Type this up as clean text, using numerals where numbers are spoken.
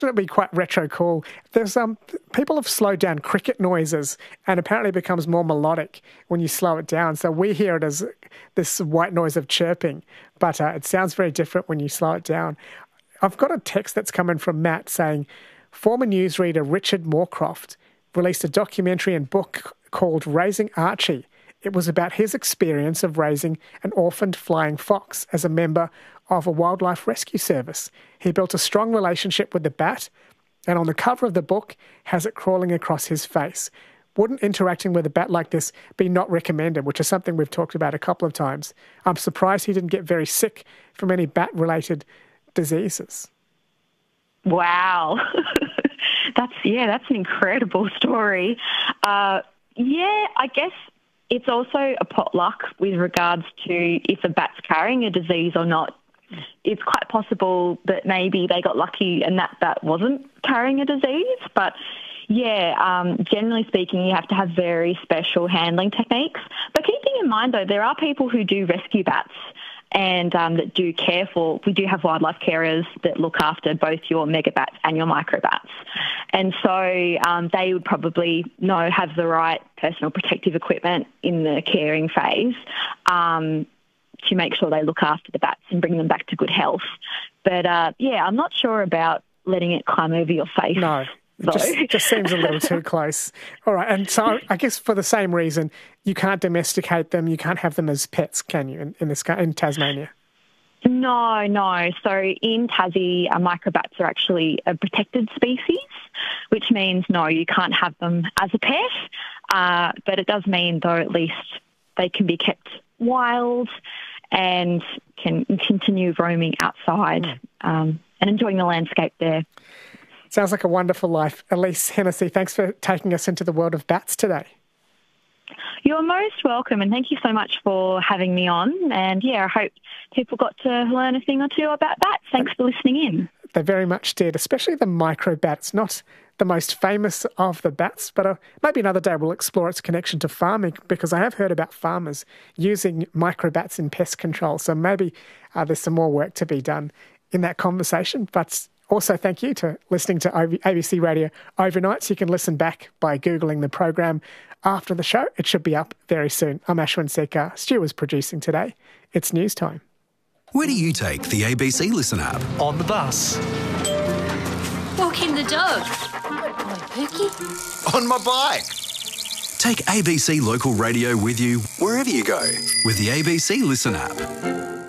to be quite retro cool. There's people have slowed down cricket noises, and apparently it becomes more melodic when you slow it down. So we hear it as this white noise of chirping, but it sounds very different when you slow it down. I've got a text that's come in from Matt saying, former newsreader Richard Moorcroft released a documentary and book called Raising Archie. It was about his experience of raising an orphaned flying fox as a member of a wildlife rescue service. He built a strong relationship with the bat, and on the cover of the book has it crawling across his face. Wouldn't interacting with a bat like this be not recommended, which is something we've talked about a couple of times? I'm surprised he didn't get very sick from any bat-related diseases. Wow. That's an incredible story. I guess it's also a potluck with regards to if a bat's carrying a disease or not. It's quite possible that maybe they got lucky and that bat wasn't carrying a disease. But, generally speaking, you have to have very special handling techniques. But keeping in mind, though, there are people who do rescue bats and that do care for. We do have wildlife carers that look after both your megabats and your microbats. And so they would probably have the right personal protective equipment in the caring phase to make sure they look after the bats and bring them back to good health. But, I'm not sure about letting it climb over your face. No. It just seems a little too close. All right, and so I guess for the same reason, you can't domesticate them, you can't have them as pets, can you, in Tasmania? No. So in Tassie, microbats are actually a protected species, which means, no, you can't have them as a pet. But it does mean, though, at least they can be kept wild and can continue roaming outside and enjoying the landscape there. Sounds like a wonderful life. Elise Hennessy, thanks for taking us into the world of bats today. You're most welcome, and thank you so much for having me on. And, I hope people got to learn a thing or two about bats. Thanks for listening in. They very much did, especially the microbat. It's not the most famous of the bats, but maybe another day we'll explore its connection to farming, because I have heard about farmers using microbats in pest control. So maybe there's some more work to be done in that conversation. But also, thank you to listening to ABC Radio overnight. So you can listen back by Googling the program after the show. It should be up very soon. I'm Ashwin Sekar. Stu was producing today. It's news time. Where do you take the ABC Listen app? On the bus. Walking the dog. My Pookie. On my bike. Take ABC Local Radio with you wherever you go with the ABC Listen app.